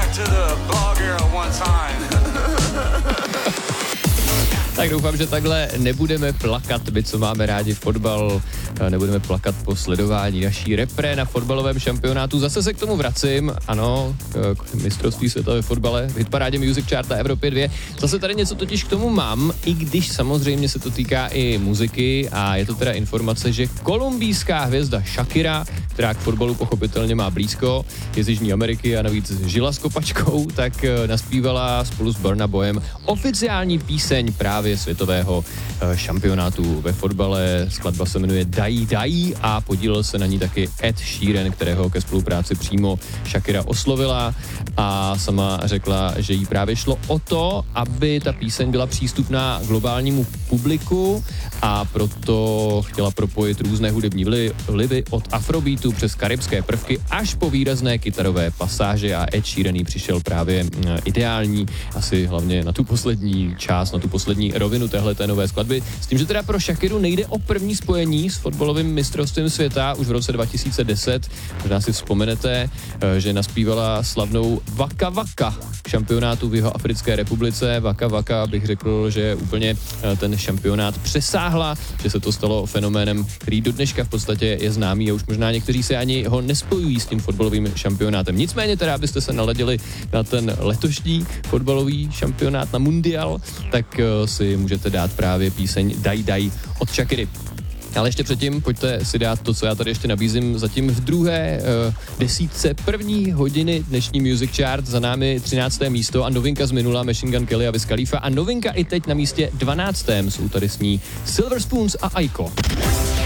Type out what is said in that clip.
Tak doufám, že takhle nebudeme plakat, my co máme rádi fotbal, nebudeme plakat po sledování naší repre na fotbalovém šampionátu. Zase se k tomu vracím, ano, k mistrovství světa ve fotbale, v hitparádě Music Charta Evropě 2. Zase tady něco totiž k tomu mám, i když samozřejmě se to týká i muziky a je to teda informace, že kolumbijská hvězda Shakira, která k fotbalu pochopitelně má blízko, je z Jižní Ameriky a navíc žila s kopačkou, tak naspívala spolu s Burna Boyem oficiální píseň právě světového šampionátu ve fotbale. Skladba se jmenuje Dai Dai a podílel se na ní taky Ed Sheeran, kterého ke spolupráci přímo Shakira oslovila a sama řekla, že jí právě šlo o to, aby ta píseň byla přístupná globálnímu publiku a proto chtěla propojit různé hudební vlivy od afrobeatu přes karibské prvky až po výrazné kytarové pasáže a Ed Sheeran jí přišel právě ideální, asi hlavně na tu poslední část, na tu poslední rovinu téhleté nové skladby. S tím, že teda pro Shakiru nejde o první spojení s fotbalovým mistrovstvím světa už v roce 2010. Možná si vzpomenete, že naspívala slavnou Waka Waka k šampionátu v Jihoafrické republice. Waka Waka bych řekl, že úplně ten šampionát přesáhla, že se to stalo fenoménem, který do dneška v podstatě je známý a už možná někteří se ani ho nespojují s tím fotbalovým šampionátem. Nicméně teda, abyste se naladili na ten letošní fotbalový šampionát, na mundial, tak si můžete dát právě píseň Dai Dai od Shakiry. Ale ještě předtím pojďte si dát to, co já tady ještě nabízím zatím v druhé desítce první hodiny dnešní Music Chart. Za námi 13. místo a novinka z minula Machine Gun Kelly a Wiz Khalifa a novinka i teď na místě 12. jsou tady s ní Silver Spoons a Aiko.